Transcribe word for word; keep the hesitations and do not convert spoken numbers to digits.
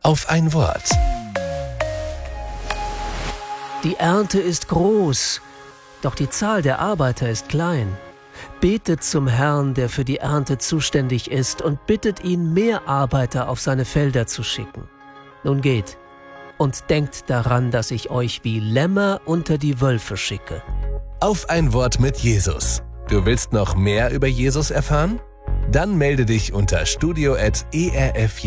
auf ein Wort. Die Ernte ist groß, doch die Zahl der Arbeiter ist klein. Betet zum Herrn, der für die Ernte zuständig ist, und bittet ihn, mehr Arbeiter auf seine Felder zu schicken. Nun geht und denkt daran, dass ich euch wie Lämmer unter die Wölfe schicke. Auf ein Wort mit Jesus. Du willst noch mehr über Jesus erfahren? Dann melde dich unter studio at e r f